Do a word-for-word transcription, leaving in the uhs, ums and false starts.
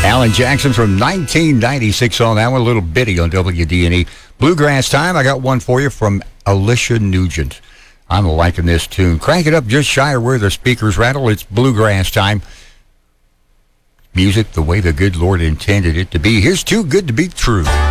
Alan Jackson from nineteen ninety-six on that one, a little bitty on W D N E. Bluegrass Time, I got one for you from Alicia Nugent. I'm liking this tune. Crank it up just shy of where the speakers rattle. It's Bluegrass Time. Music the way the good Lord intended it to be. Here's Too Good to Be True.